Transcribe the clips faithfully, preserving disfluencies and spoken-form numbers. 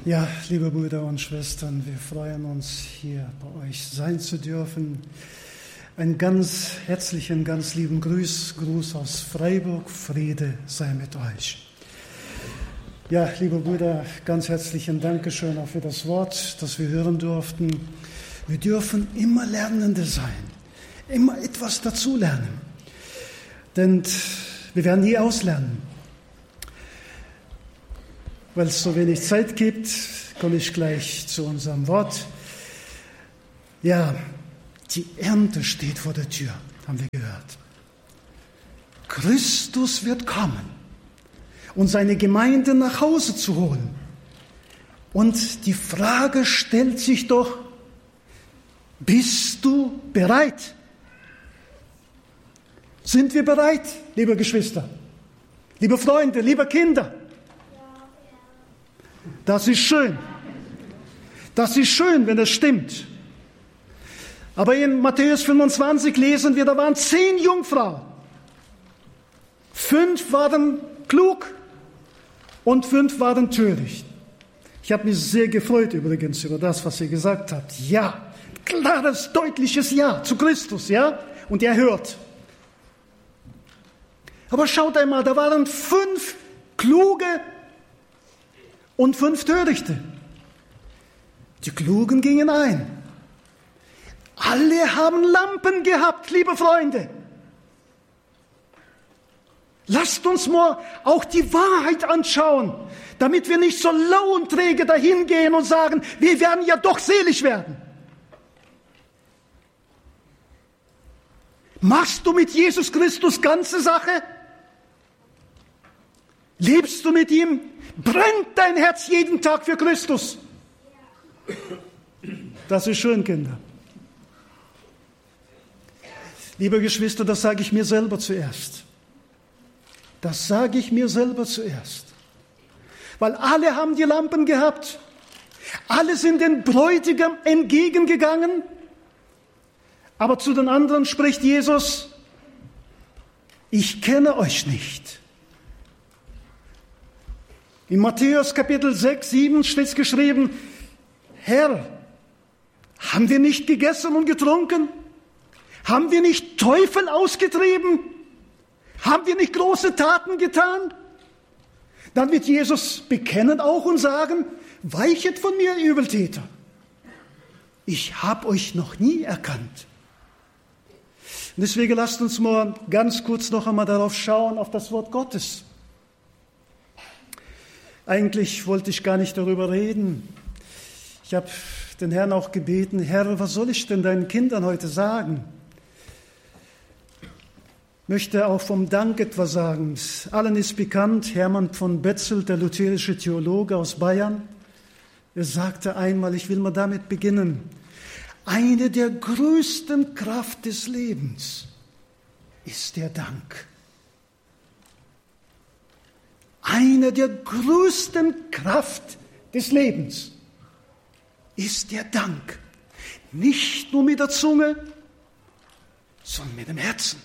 Ja, liebe Brüder und Schwestern, wir freuen uns, hier bei euch sein zu dürfen. Einen ganz herzlichen, ganz lieben Gruß, Gruß aus Freiburg. Friede sei mit euch. Ja, liebe Brüder, ganz herzlichen Dankeschön auch für das Wort, das wir hören durften. Wir dürfen immer Lernende sein, immer etwas dazulernen, denn wir werden nie auslernen. Weil es so wenig Zeit gibt, komme ich gleich zu unserem Wort. Ja, die Ernte steht vor der Tür, haben wir gehört. Christus wird kommen und seine Gemeinde nach Hause zu holen. Und die Frage stellt sich doch, bist du bereit? Sind wir bereit, liebe Geschwister, liebe Freunde, liebe Kinder? Das ist schön. Das ist schön, wenn es stimmt. Aber in Matthäus fünfundzwanzig lesen wir, da waren zehn Jungfrauen. Fünf waren klug und fünf waren töricht. Ich habe mich sehr gefreut übrigens über das, was ihr gesagt habt. Ja, klares, deutliches Ja zu Christus, ja? Und er hört. Aber schaut einmal, da waren fünf kluge und fünf Törichte. Die Klugen gingen ein. Alle haben Lampen gehabt, liebe Freunde. Lasst uns mal auch die Wahrheit anschauen, damit wir nicht so lau und träge dahin gehen und sagen, wir werden ja doch selig werden. Machst du mit Jesus Christus ganze Sache? Lebst du mit ihm? Brennt dein Herz jeden Tag für Christus? Das ist schön, Kinder. Liebe Geschwister, das sage ich mir selber zuerst. Das sage ich mir selber zuerst. Weil alle haben die Lampen gehabt. Alle sind den Bräutigam entgegengegangen. Aber zu den anderen spricht Jesus, ich kenne euch nicht. In Matthäus Kapitel sechs, sieben steht geschrieben, Herr, haben wir nicht gegessen und getrunken? Haben wir nicht Teufel ausgetrieben? Haben wir nicht große Taten getan? Dann wird Jesus bekennen auch und sagen, weichet von mir, Übeltäter. Ich habe euch noch nie erkannt. Und deswegen lasst uns mal ganz kurz noch einmal darauf schauen, auf das Wort Gottes. Eigentlich wollte ich gar nicht darüber reden. Ich habe den Herrn auch gebeten, Herr, was soll ich denn deinen Kindern heute sagen? Ich möchte auch vom Dank etwas sagen. Allen ist bekannt, Hermann von Betzel, der lutherische Theologe aus Bayern, er sagte einmal, ich will mal damit beginnen, eine der größten Kraft des Lebens ist der Dank. Eine der größten Kraft des Lebens ist der Dank. Nicht nur mit der Zunge, sondern mit dem Herzen.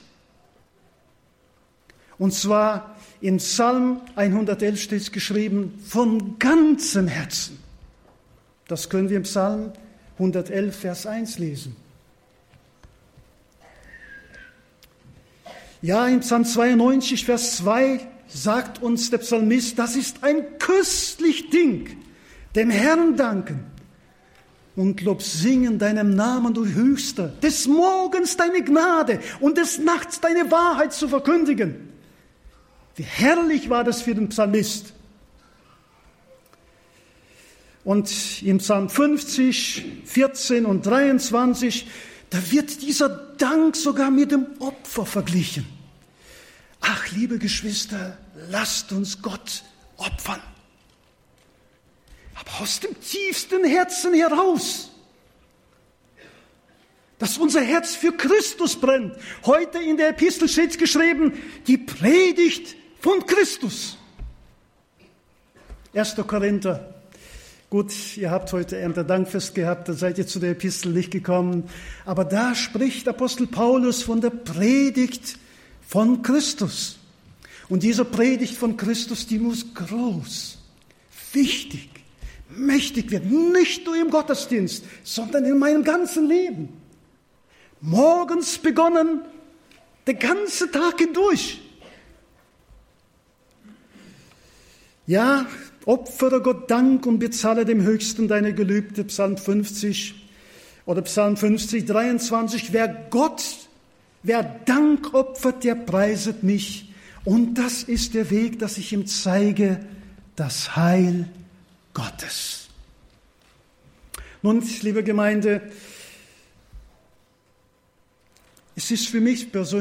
Und zwar im Psalm hundertelf steht es geschrieben, von ganzem Herzen. Das können wir im Psalm hundertelf, Vers eins lesen. Ja, im Psalm zweiundneunzig, Vers zwei sagt uns der Psalmist, das ist ein köstlich Ding, dem Herrn danken und Lob singen deinem Namen, du Höchster, des Morgens deine Gnade und des Nachts deine Wahrheit zu verkündigen. Wie herrlich war das für den Psalmist. Und im Psalm fünfzig, vierzehn und dreiundzwanzig, da wird dieser Dank sogar mit dem Opfer verglichen. Ach, liebe Geschwister, lasst uns Gott opfern. Aber aus dem tiefsten Herzen heraus. Dass unser Herz für Christus brennt. Heute in der Epistel steht geschrieben, die Predigt von Christus. erster Korinther. Gut, ihr habt heute Erntedankfest gehabt, da seid ihr zu der Epistel nicht gekommen. Aber da spricht Apostel Paulus von der Predigt von Christus. Und diese Predigt von Christus, die muss groß, wichtig, mächtig wird, nicht nur im Gottesdienst, sondern in meinem ganzen Leben. Morgens begonnen, den ganzen Tag hindurch. Ja, opfere Gott Dank und bezahle dem Höchsten deine Gelübde, Psalm fünfzig oder Psalm fünfzig, dreiundzwanzig. Wer Gott, wer Dank opfert, der preiset mich. Und das ist der Weg, dass ich ihm zeige, das Heil Gottes. Nun, liebe Gemeinde, es ist für mich persönlich